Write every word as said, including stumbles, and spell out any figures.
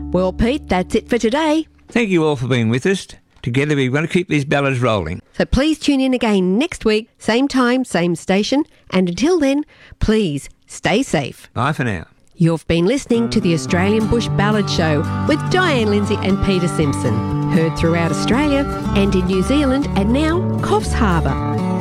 Well, Pete, that's it for today. Thank you all for being with us. Together we're going to keep these ballads rolling. So please tune in again next week, same time, same station. And until then, please stay safe. Bye for now. You've been listening to the Australian Bush Ballad Show with Diane Lindsay and Peter Simpson. Heard throughout Australia and in New Zealand and now Coffs Harbour.